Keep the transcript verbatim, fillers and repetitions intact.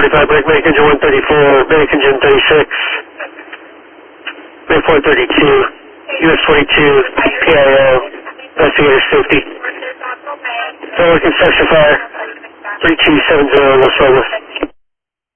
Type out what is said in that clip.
forty-five, brake, brake engine one thirty-four, brake engine thirty-six, brake four thirty-two, U S forty-two, P I O, investigator safety. So working section fire, three two seven zero, Los Lobos.